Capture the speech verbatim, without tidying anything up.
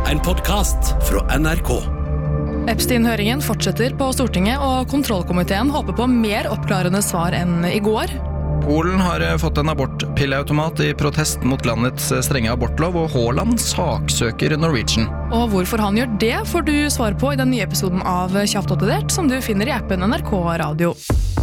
en podcast fra N R K. Epstein-høringen fortsetter på Stortinget, og kontrollkomiteen håper på mer oppklarende svar enn i går. Polen har fått en abortpilleautomat i protest mot landets strenge abortlov, og Haaland saksøker Norwegian. Og hvorfor han gjør det, får du svar på i den nye episoden av Kjapt oppdatert, som du finner i appen N R K Radio.